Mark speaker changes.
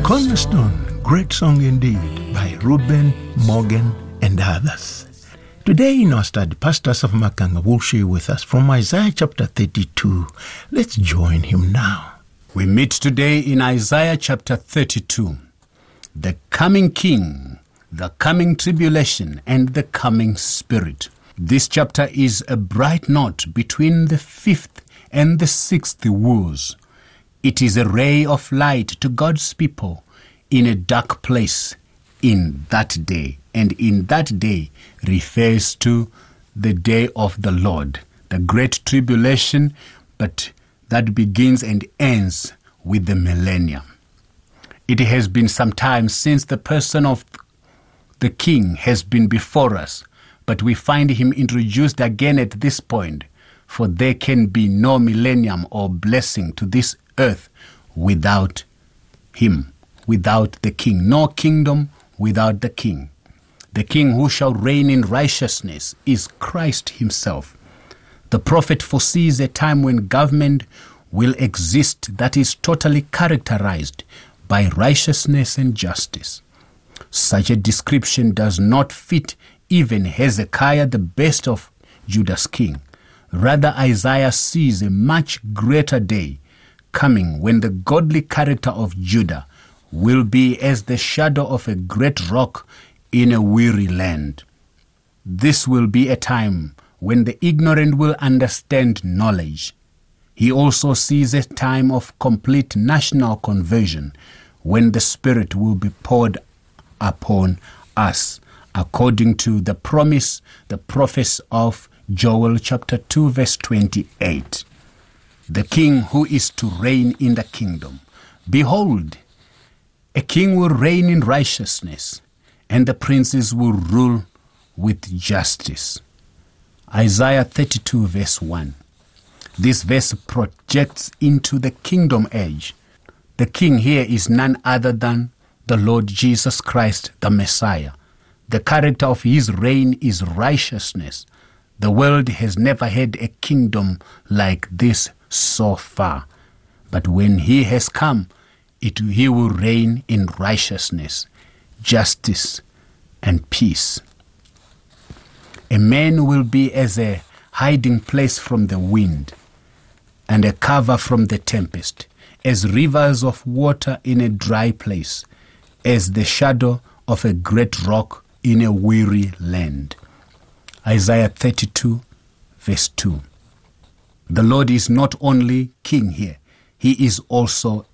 Speaker 1: Cornerstone, great song indeed, by Reuben, Morgan, and others. Today in our study, Pastor Safamakanga will share with us from Isaiah chapter 32. Let's join him now.
Speaker 2: We meet today in Isaiah chapter 32. The coming King, the coming tribulation, and the coming Spirit. This chapter is a bright knot between the fifth and the sixth woes. It is a ray of light to God's people in a dark place in that day. And in that day refers to the day of the Lord, the great tribulation, but that begins and ends with the millennium. It has been some time since the person of the King has been before us, but we find him introduced again at this point, for there can be no millennium or blessing to this earth without him, without the King. No kingdom without the King. The King who shall reign in righteousness is Christ himself. The prophet foresees a time when government will exist that is totally characterized by righteousness and justice. Such a description does not fit even Hezekiah, the best of Judah's king. Rather, Isaiah sees a much greater day coming when the godly character of Judah will be as the shadow of a great rock in a weary land. This will be a time when the ignorant will understand knowledge. He also sees a time of complete national conversion when the Spirit will be poured upon us, according to the promise, the prophecy of Joel chapter 2 verse 28. The King who is to reign in the kingdom. Behold, a king will reign in righteousness, and the princes will rule with justice. Isaiah 32 verse 1. This verse projects into the kingdom age. The king here is none other than the Lord Jesus Christ, the Messiah. The character of his reign is righteousness. The world has never had a kingdom like this so far. But when he has come, he will reign in righteousness, justice, and peace. A man will be as a hiding place from the wind and a cover from the tempest, as rivers of water in a dry place, as the shadow of a great rock in a weary land. Isaiah 32 verse 2. The Lord is not only king here, he is also